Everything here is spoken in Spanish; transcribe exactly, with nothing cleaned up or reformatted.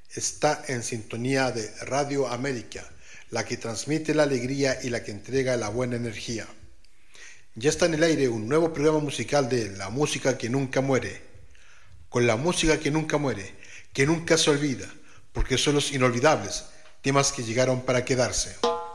Está en sintonía de Radio América, la que transmite la alegría y la que entrega la buena energía. Ya está en el aire un nuevo programa musical de La Música que Nunca Muere. Con la música que nunca muere, que nunca se olvida, porque son los inolvidables temas que llegaron para quedarse.